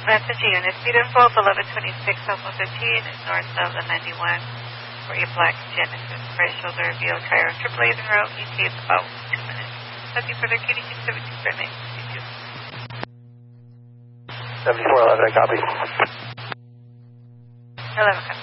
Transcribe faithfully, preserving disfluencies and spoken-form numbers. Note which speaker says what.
Speaker 1: Message unit, speed and fault eleven twenty-six, Alpha fifteen, north of the ninety-one, for a black Genesis, right shoulder, V O Cairo, triple A en route, E T is about two minutes. Nothing further, Q D six seventy-two, friendly, fifty-two.
Speaker 2: seventy-four eleven, I copy.
Speaker 1: eleven, copy.